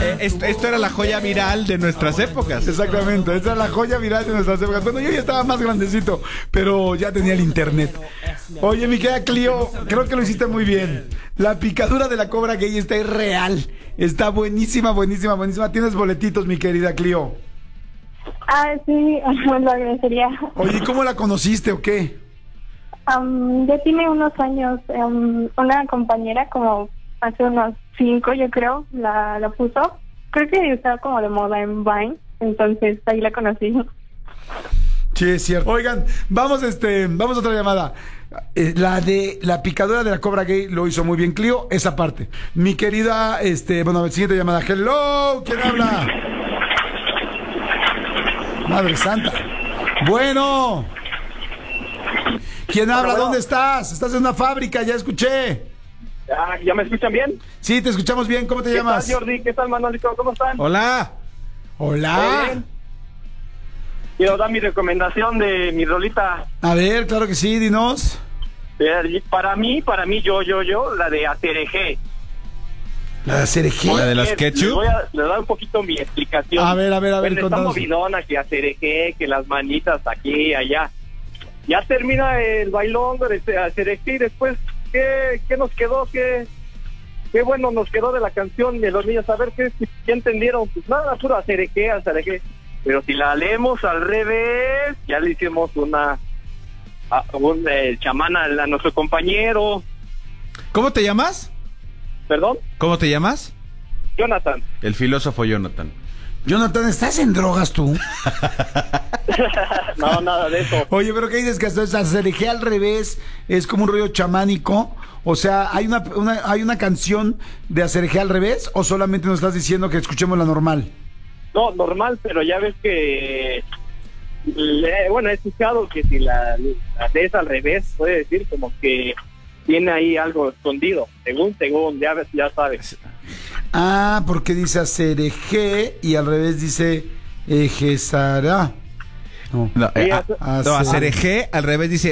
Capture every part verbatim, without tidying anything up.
Eh, esto, esto era la joya viral de nuestras épocas. Exactamente, esta era la joya viral de nuestras épocas. Bueno, yo ya estaba más grandecito, pero ya tenía el internet. Oye, mi querida Clio, creo que lo hiciste muy bien. La picadura de la cobra gay está real. Está buenísima, buenísima, buenísima. Tienes boletitos, mi querida Clio. Ah, sí, lo agradecería. Oye, ¿cómo la conociste o qué? Um, ya tiene unos años, um, una compañera, como hace unos cinco, yo creo, la, la puso. Creo que estaba como de moda en Vine, entonces ahí la conocí. Sí, es cierto. Oigan, vamos, este, vamos a otra llamada. Eh, la de la picadura de la cobra gay lo hizo muy bien Clio, esa parte. Mi querida, este, bueno, siguiente llamada. Hello, ¿quién habla? Madre santa. Bueno. ¿Quién habla? Bueno, bueno. ¿Dónde estás? Estás en una fábrica, ya escuché. Ah, ¿ya me escuchan bien? Sí, te escuchamos bien. ¿Cómo te llamas? ¿Qué tal, Jordi? ¿Qué tal, Manolito? ¿Cómo están? Hola. Hola. Bien. Quiero dar mi recomendación de mi rolita. A ver, claro que sí, dinos. Eh, Para mí, para mí, yo, yo, yo, la de Acerejé. La de Cereje. ¿La de las Les ketchup? voy a les dar un poquito mi explicación. A ver, a ver, a ver, Bueno, está contanos. movidona, que Acerejé, que las manitas aquí, allá. Ya termina el bailón de Acerejé y después, ¿qué, qué nos quedó? ¿Qué, qué bueno nos quedó de la canción de los niños? A ver, ¿qué, qué entendieron? Pues nada, puro Acerejé, Acerejé. Pero si la leemos al revés, ya le hicimos una a, un eh, chamán a, a nuestro compañero. ¿Cómo te llamas? ¿Perdón? ¿Cómo te llamas? Jonathan. El filósofo Jonathan. Jonathan, ¿estás en drogas tú? No, nada de eso. Oye, pero ¿qué dices? Que hasta Acerejé al revés es como un rollo chamánico. O sea, ¿hay una, una, ¿hay una canción de Acerejé al revés o solamente nos estás diciendo que escuchemos la normal? No, normal, pero ya ves que... le- bueno, he escuchado que si la, la lees al revés, puede decir como que tiene ahí algo escondido. Según, según, ya ves, ya sabes. Ah, porque dice Acerejé y al revés dice Ejesará. No. No, eh, Sí, a- eso- no, Acerejé al revés dice.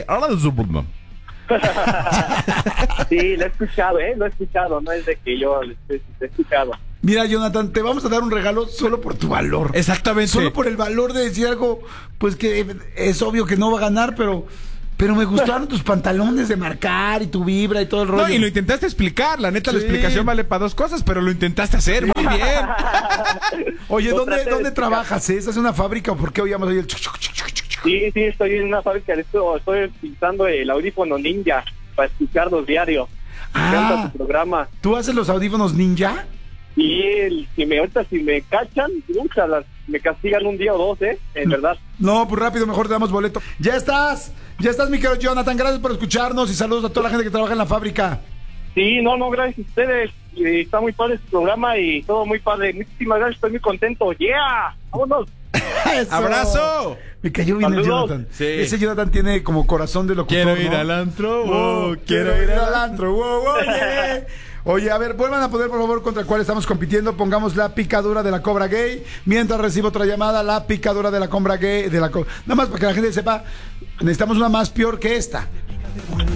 Sí, lo he escuchado, ¿eh? Lo he escuchado, no es de que yo lo he, lo he escuchado. Mira, Jonathan, te vamos a dar un regalo solo por tu valor. Exactamente. Solo por el valor de decir algo, pues que es obvio que no va a ganar, pero, pero me gustaron tus pantalones de marcar y tu vibra y todo el rollo. No, y lo intentaste explicar. La neta, la Sí. explicación vale para dos cosas, pero lo intentaste hacer muy bien. Oye, Lo ¿dónde, traté de ¿dónde explicar. trabajas? ¿Eh? ¿Estás en una fábrica o por qué oíamos ahí el chuc, chuc, chuc, chuc, chuc? Sí, sí, estoy en una fábrica, estoy, estoy utilizando el audífono Ninja para escucharlos diario. Me encanta Ah, tu programa. ¿tú haces los audífonos ninja? Y el, si me ahorita si me cachan, pucha, las- me castigan un día o dos, ¿eh? En verdad. No, pues rápido, mejor te damos boleto. ¡Ya estás! ¡Ya estás, mi querido Jonathan! Gracias por escucharnos y saludos a toda la gente que trabaja en la fábrica. Sí, no, no, gracias a ustedes. Y está muy padre su programa y todo muy padre. Muchísimas gracias, estoy muy contento. ¡Yeah! ¡Vámonos! ¡Eso! ¡Abrazo! Me cayó bien el Saludos. Jonathan. Sí. Ese Jonathan tiene como corazón de locutor, Quiero ir ¿no? al antro. Wow, wow, quiero ir al antro. antro. Wow, wow, yeah. Oye, a ver, vuelvan a poner por favor contra cuál estamos compitiendo. Pongamos la picadura de la cobra gay. Mientras recibo otra llamada, la picadura de la cobra gay. De la co- Nada más para que la gente sepa, necesitamos una más peor que esta.